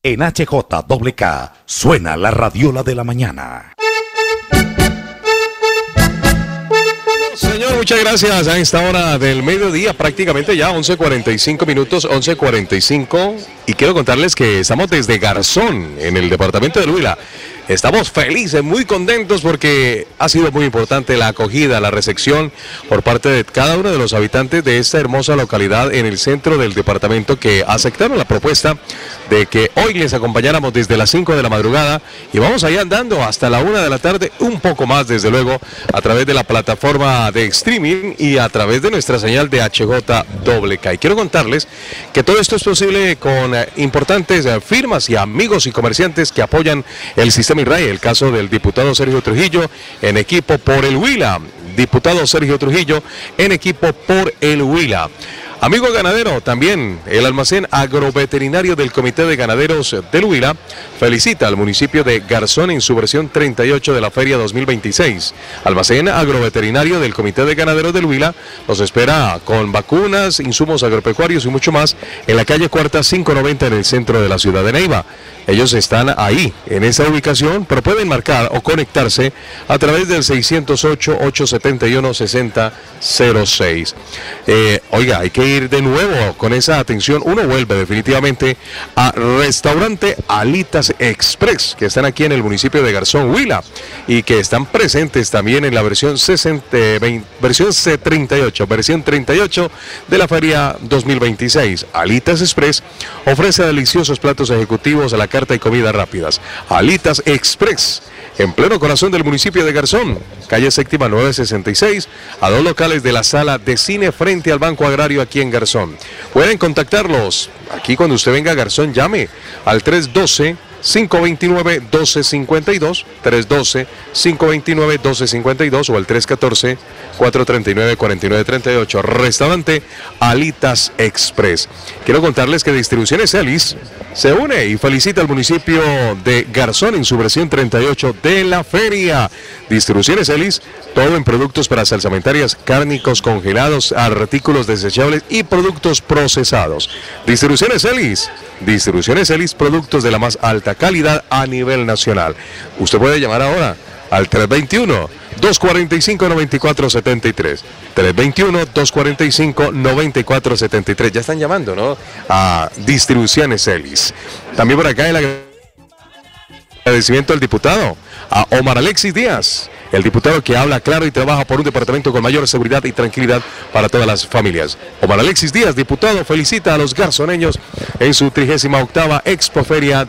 En HJWK suena la radiola de la mañana. Señor, muchas gracias. A esta hora del mediodía, prácticamente ya 11:45 minutos, 11:45. Y quiero contarles que estamos desde Garzón, en el departamento del Huila. Estamos felices, muy contentos porque ha sido muy importante la acogida, la recepción por parte de cada uno de los habitantes de esta hermosa localidad en el centro del departamento, que aceptaron la propuesta de que hoy les acompañáramos desde las 5 de la madrugada y vamos allá andando hasta la 1 de la tarde, un poco más desde luego, a través de la plataforma de streaming y a través de nuestra señal de HJWK. Y quiero contarles que todo esto es posible con importantes firmas y amigos y comerciantes que apoyan el sistema INRAE. El caso del diputado Sergio Trujillo en equipo por el Huila. Diputado Sergio Trujillo en equipo por el Huila. Amigo ganadero, también el almacén agroveterinario del Comité de Ganaderos del Huila felicita al municipio de Garzón en su versión 38 de la Feria 2026. Almacén agroveterinario del Comité de Ganaderos del Huila los espera con vacunas, insumos agropecuarios y mucho más en la calle Cuarta 590 en el centro de la ciudad de Neiva. Ellos están ahí, en esa ubicación, pero pueden marcar o conectarse a través del 608-871-6006. Oiga, hay que ir de nuevo con esa atención. Uno vuelve definitivamente a Restaurante Alitas Express, que están aquí en el municipio de Garzón, Huila, y que están presentes también en la versión 38 de la Feria 2026. Alitas Express ofrece deliciosos platos ejecutivos a la carta y comida rápidas. Alitas Express, en pleno corazón del municipio de Garzón, calle séptima 966, a 2 locales de la sala de cine frente al Banco Agrario aquí en Garzón. Pueden contactarlos. Aquí cuando usted venga a Garzón, llame al 312-529-1252, 312-529-1252 o al 314-439-4938. Restaurante Alitas Express. Quiero contarles que Distribuciones Elis se une y felicita al municipio de Garzón en su versión 38 de la feria. Distribuciones Elis, todo en productos para salsamentarias, cárnicos, congelados, artículos desechables y productos procesados. Distribuciones Elis, productos de la más alta calidad a nivel nacional. Usted puede llamar ahora al 321-245-9473. 321-245-9473. Ya están llamando, ¿no? A Distribuciones Elis. También por acá el agradecimiento al diputado, a Omar Alexis Díaz, el diputado que habla claro y trabaja por un departamento con mayor seguridad y tranquilidad para todas las familias. Omar Alexis Díaz, diputado, felicita a los garzoneños en su 38ª Expoferia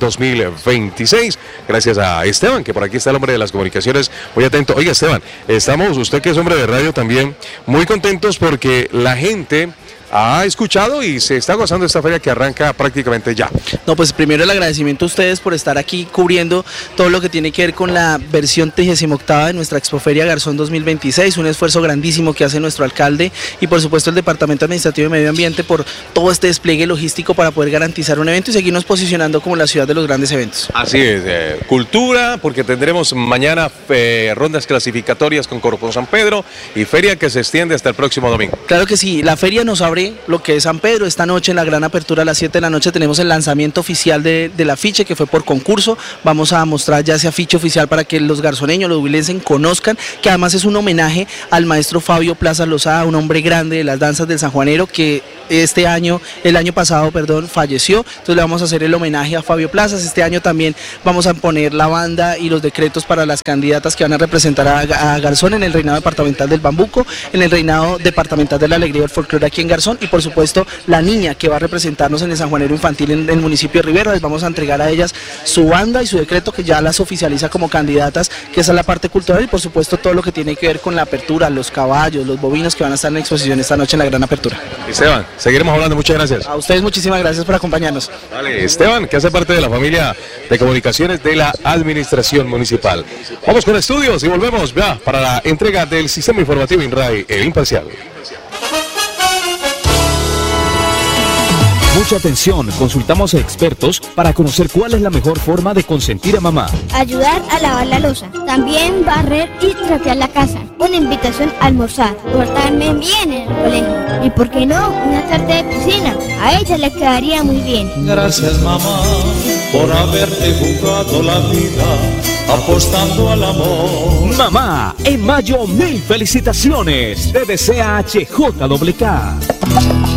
2026. Gracias a Esteban, que por aquí está el hombre de las comunicaciones, muy atento. Oiga, Esteban, estamos, usted que es hombre de radio también, muy contentos porque la gente ha escuchado y se está gozando esta feria que arranca prácticamente ya. No, pues primero el agradecimiento a ustedes por estar aquí cubriendo todo lo que tiene que ver con la versión 38ª de nuestra Expoferia Garzón 2026, un esfuerzo grandísimo que hace nuestro alcalde y por supuesto el Departamento Administrativo y Medio Ambiente por todo este despliegue logístico para poder garantizar un evento y seguirnos posicionando como la ciudad de los grandes eventos. Así es, cultura, porque tendremos mañana rondas clasificatorias con Corpo San Pedro y feria que se extiende hasta el próximo domingo. Claro que sí, la feria nos abre lo que es San Pedro. Esta noche en la gran apertura a las 7 de la noche tenemos el lanzamiento oficial del afiche que fue por concurso. Vamos a mostrar ya ese afiche oficial para que los garzoneños, los huilenses conozcan, que además es un homenaje al maestro Fabio Plaza Lozada, un hombre grande de las danzas del sanjuanero que el año pasado, falleció. Entonces le vamos a hacer el homenaje a Fabio Plazas. Este año también vamos a poner la banda y los decretos para las candidatas que van a representar a Garzón en el reinado departamental del Bambuco, en el reinado departamental de la Alegría del Folclore aquí en Garzón y por supuesto la niña que va a representarnos en el sanjuanero infantil en el municipio de Rivera. Les vamos a entregar a ellas su banda y su decreto que ya las oficializa como candidatas, que esa es la parte cultural y por supuesto todo lo que tiene que ver con la apertura, los caballos, los bovinos que van a estar en exposición esta noche en la gran apertura. Esteban, seguiremos hablando, muchas gracias. A ustedes muchísimas gracias por acompañarnos. Vale, Esteban, que hace parte de la familia de comunicaciones de la administración municipal. Vamos con estudios y volvemos ya para la entrega del sistema informativo INRAE, el imparcial. Mucha atención, consultamos a expertos para conocer cuál es la mejor forma de consentir a mamá. Ayudar a lavar la loza, también barrer y trapear la casa. Una invitación a almorzar, portarme bien en el colegio. Y por qué no, una tarde de piscina, a ella le quedaría muy bien. Gracias mamá. por haberte jugado la vida apostando al amor. Mamá, en mayo 1000 felicitaciones. Te desea HJWK.